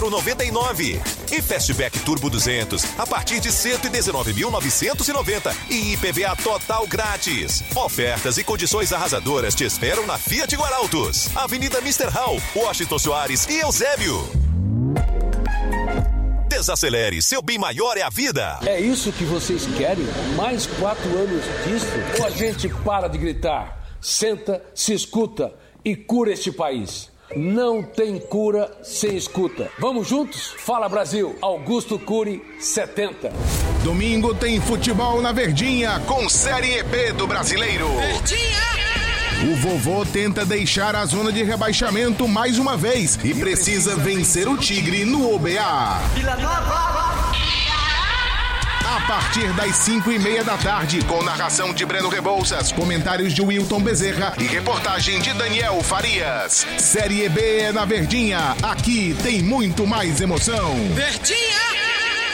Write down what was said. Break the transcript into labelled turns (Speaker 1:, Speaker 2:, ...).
Speaker 1: 0,99. E Fastback Turbo 200 a partir de 119.990 e IPVA total grátis. Ofertas e condições arrasadoras te esperam na Fiat Guarautos, Avenida Mr. Hall, Washington Soares e Eusébio. Desacelere, seu bem maior é a vida.
Speaker 2: É isso que vocês querem? Mais 4 anos disso? Ou a gente para de gritar, senta, se escuta e cura este país? Não tem cura sem escuta. Vamos juntos? Fala Brasil, Augusto Cury 70.
Speaker 3: Domingo tem futebol na Verdinha com Série B do Brasileiro.
Speaker 4: Verdinha!
Speaker 3: O vovô tenta deixar a zona de rebaixamento mais uma vez e precisa vencer o Tigre no OBA.
Speaker 4: Vila Nova!
Speaker 3: A partir das 5:30 da tarde, com narração de Breno Rebouças, comentários de Wilton Bezerra e reportagem de Daniel Farias. Série B é na Verdinha. Aqui tem muito mais emoção.
Speaker 4: Verdinha!